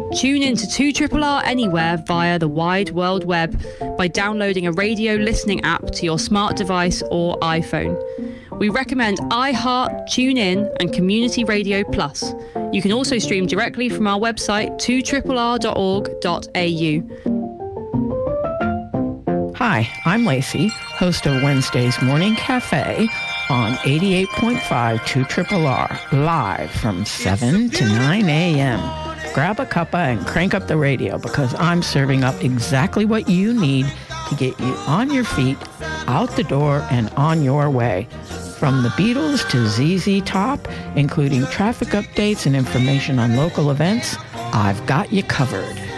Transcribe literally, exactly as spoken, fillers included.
Tune in to two R R anywhere via the wide world web by downloading a radio listening app to your smart device or iPhone. We recommend iHeart, TuneIn and Community Radio Plus. You can also stream directly from our website two R R R dot org dot A U. Hi, I'm Lacey, host of Wednesday's Morning Cafe on eighty-eight point five two R R R, live from seven to nine a.m. Grab a cuppa and crank up the radio because I'm serving up exactly what you need to get you on your feet, out the door, and on your way. From the Beatles to Z Z Top, including traffic updates and information on local events, I've got you covered.